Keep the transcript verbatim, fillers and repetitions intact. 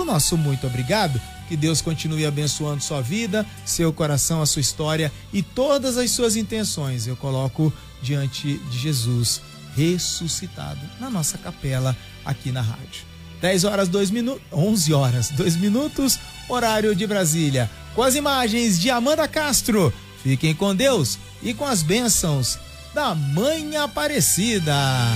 o nosso muito obrigado. Que Deus continue abençoando sua vida, seu coração, a sua história e todas as suas intenções. Eu coloco diante de Jesus ressuscitado na nossa capela aqui na rádio. dez horas, dois minutos, onze horas, dois minutos, horário de Brasília. Com as imagens de Amanda Castro. Fiquem com Deus e com as bênçãos da Mãe Aparecida.